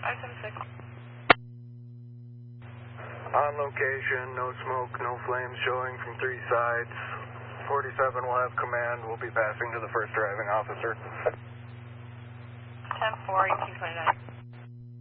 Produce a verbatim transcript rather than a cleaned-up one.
five seven six. On location, no smoke, no flames showing from three sides. forty-seven will have command. We'll be passing to the first driving officer. ten four, eighteen twenty-nine.